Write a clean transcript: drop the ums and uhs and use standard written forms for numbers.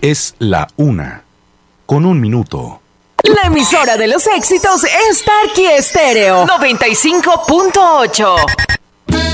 Es la 1:01. La emisora de los éxitos es Tarqui Estéreo 95.8.